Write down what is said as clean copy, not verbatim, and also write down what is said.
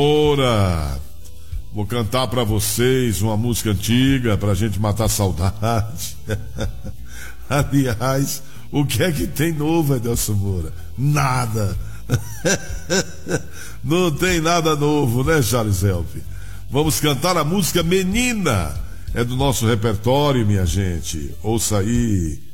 Ora, vou cantar pra vocês uma música antiga pra gente matar a saudade. Aliás, o que é que tem novo, Edelson Moura? Nada. Não tem nada novo, né, Charles Help? Vamos cantar a música Menina. É do nosso repertório, minha gente. Ouça aí.